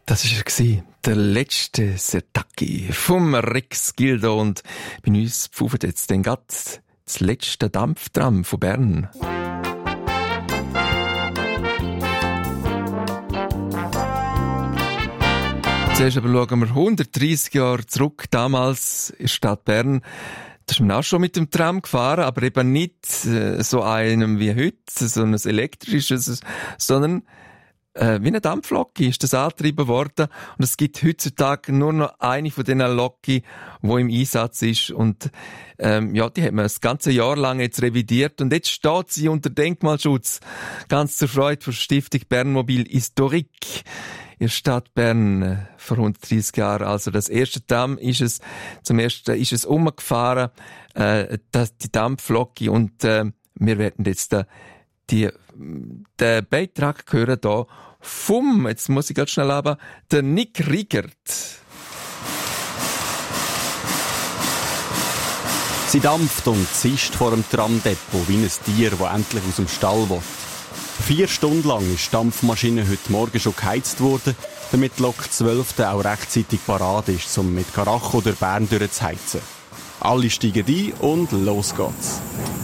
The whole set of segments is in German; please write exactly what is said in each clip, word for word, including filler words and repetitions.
Das war er, der letzte Setaki vom Rex Gildo. Und bei uns pfeift jetzt den gerade das letzte Dampftram von Bern. Zuerst aber schauen wir hundertdreissig Jahre zurück, damals in der Stadt Bern. Da ist man auch schon mit dem Tram gefahren, aber eben nicht äh, so einem wie heute, so ein elektrisches, sondern äh, wie eine Dampflok ist das angetrieben worden. Und es gibt heutzutage nur noch eine von diesen Loki, die im Einsatz ist. Und ähm, ja, die hat man das ganze Jahr lang jetzt revidiert. Und jetzt steht sie unter Denkmalschutz. Ganz zur Freude von Stiftung Bernmobil Historique in der Stadt Bern vor hundertdreissig Jahren. Also das erste Tram ist es, zum ersten ist es umgefahren, äh, das, die Dampflocke. Und äh, wir werden jetzt äh, die, den Beitrag hören hier vom, jetzt muss ich ganz schnell aber, der Nick Riegert. Sie dampft und zischt vor dem Tramdepot wie ein Tier, das endlich aus dem Stall will. Vier Stunden lang ist die Dampfmaschine heute Morgen schon geheizt worden, damit die Lok zwölf auch rechtzeitig parat ist, um mit Karacho durch Bern durchzuheizen. Alle steigen ein und los geht's.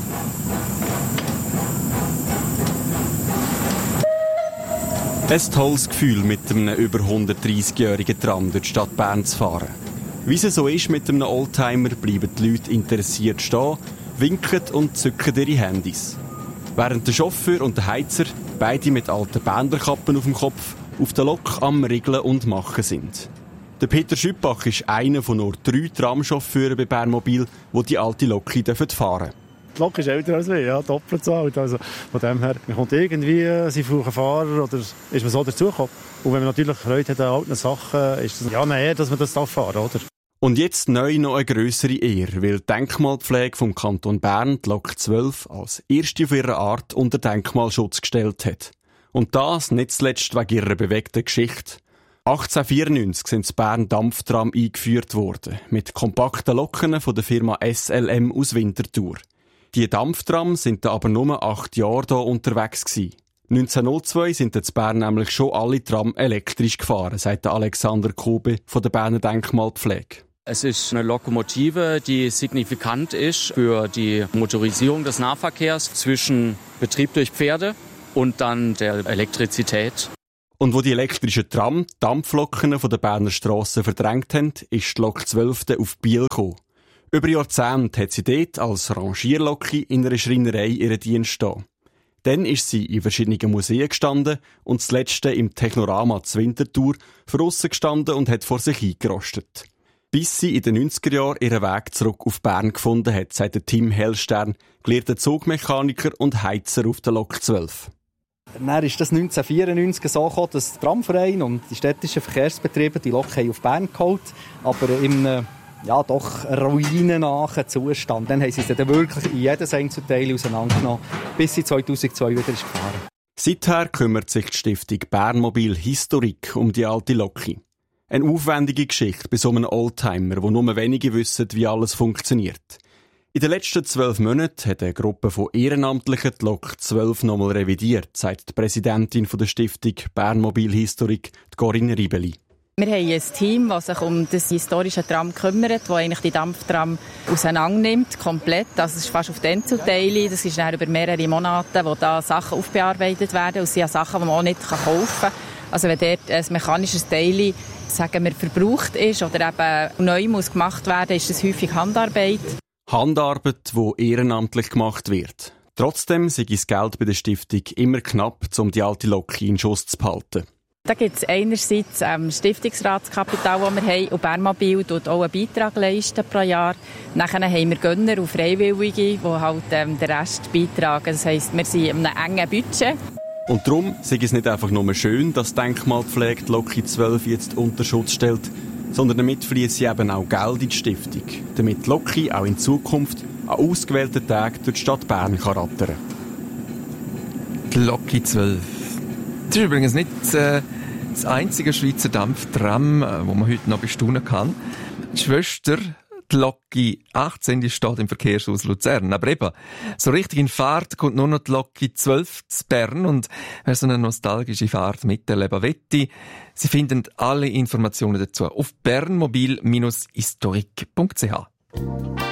Ein tolles Gefühl, mit einem über hundertdreissigjährigen Tram durch die Stadt Bern zu fahren. Wie es so ist mit einem Oldtimer, bleiben die Leute interessiert stehen, winken und zücken ihre Handys. Während der Chauffeur und der Heizer, beide mit alten Bändlerkappen auf dem Kopf, auf der Lok am Regeln und Machen sind. Der Peter Schüppach ist einer von nur drei Tramchauffeuren bei Bernmobil, die die alte Lok fahren dürfen. Die Lok ist älter als wir, ja, doppelt so alt. Also von dem her, man kommt irgendwie, sie brauchen Fahrer oder ist man so dazugekommen. Und wenn man natürlich Freude hat an alten Sachen, ist es ja näher, dass man das fahren darf, oder? Und jetzt neu noch eine grössere Ehre, weil die Denkmalpflege vom Kanton Bern die Lok zwölf als erste auf ihrer Art unter Denkmalschutz gestellt hat. Und das nicht zuletzt wegen ihrer bewegten Geschichte. achtzehnhundertvierundneunzig sind in Bern Dampftram eingeführt worden, mit kompakten Loken von der Firma S L M aus Winterthur. Die Dampftram sind da aber nur acht Jahre hier unterwegs gewesen. neunzehnhundertzwei sind in Bern nämlich schon alle Tram elektrisch gefahren, sagt Alexander Kobe von der Berner Denkmalpflege. Es ist eine Lokomotive, die signifikant ist für die Motorisierung des Nahverkehrs zwischen Betrieb durch Pferde und dann der Elektrizität. Und wo die elektrischen Tram die Dampfloken von der Berner Strasse verdrängt haben, ist die Lok zwölf auf Biel gekommen. Über Jahrzehnte hat sie dort als Rangierlocke in einer Schreinerei ihren Dienst stehen. Dann ist sie in verschiedenen Museen gestanden und das letzte im Technorama zu Winterthur draussen gestanden und hat vor sich eingerostet. Bis sie in den neunziger Jahren ihren Weg zurück auf Bern gefunden hat, sagt Tim Hellstern, gelehrter Zugmechaniker und Heizer auf der Lok zwölf. Dann ist das neunzehnhundertvierundneunzig so gekommen, dass der Tramverein und die städtischen Verkehrsbetriebe die Lok auf Bern geholt haben, aber in einem ja, doch ruinennahen Zustand. Dann haben sie sie dann wirklich in jedes Einzelteil auseinandergenommen, bis sie zweitausendzwei wieder ist gefahren. Seither kümmert sich die Stiftung Bernmobil Historique um die alte Loki. Eine aufwendige Geschichte bei so einem Oldtimer, wo nur wenige wissen, wie alles funktioniert. In den letzten zwölf Monaten hat eine Gruppe von Ehrenamtlichen die Lok zwölf nochmal revidiert, sagt die Präsidentin der Stiftung Bernmobil Historique, Corinne Ribeli. Wir haben ein Team, das sich um das historische Tram kümmert, das eigentlich die Dampftram auseinandernimmt, komplett. Das ist fast auf die Einzelteile. Das ist dann über mehrere Monate, wo da Sachen aufbearbeitet werden. Und es sind Sachen, die man auch nicht kaufen kann. Also wenn dort ein mechanisches Teil, sagen wir, verbraucht ist oder eben neu muss gemacht werden, ist das häufig Handarbeit. Handarbeit, die ehrenamtlich gemacht wird. Trotzdem sei das Geld bei der Stiftung immer knapp, um die alte Lok in Schuss zu behalten. Da gibt es einerseits ähm, Stiftungsratskapital, das wir haben, und Bernmobil tut auch einen Beitrag leisten pro Jahr. Nachher haben wir Gönner und Freiwillige, die halt ähm, den Rest beitragen. Das heisst, wir sind in einem engen Budget. Und darum sei es nicht einfach nur schön, dass die Denkmalpflege die Lok zwölf jetzt unter Schutz stellt, sondern damit fließt eben auch Geld in die Stiftung, damit die Lok auch in Zukunft an ausgewählten Tagen durch die Stadt Bern kann rattern. Die Lok zwölf. Das ist übrigens nicht äh, das einzige Schweizer Dampftram, äh, wo man heute noch bestaunen kann. Die Schwester, Die Loki achtzehn die steht im Verkehrshaus Luzern. Aber eben, so richtig in Fahrt kommt nur noch die Loki zwölf zu Bern. Und wer so eine nostalgische Fahrt miterleben wette, Sie finden alle Informationen dazu auf bernmobil Bindestrich historik punkt c h.